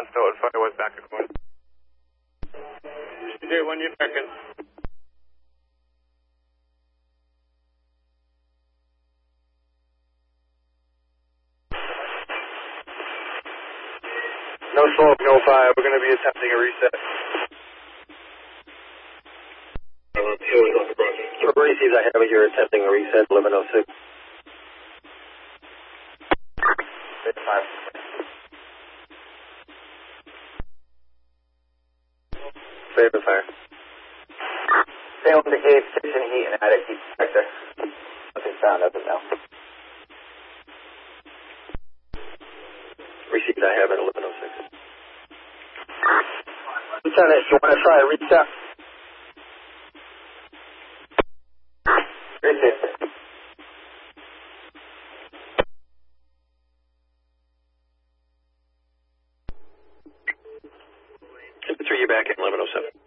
One still at Firewest back at Quinn. Day 1 unit second. No smoke, no fire. We're going to be attempting a reset. Received, I have it. You're attempting a reset, 1106. Favor fire. Stay on the gauge, kitchen heat, and attic heat detector. Nothing found as of now. Received, I have it, 1106. Lieutenant, you want to try a reset? Reset. Infantry, you back at 1107.